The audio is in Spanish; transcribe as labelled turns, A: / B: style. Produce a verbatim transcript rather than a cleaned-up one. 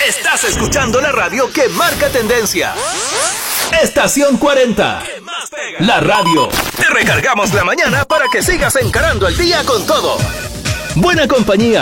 A: Estás escuchando la radio que marca tendencia. Estación cuarenta. La radio. Te recargamos la mañana para que sigas encarando el día con todo. Buena compañía.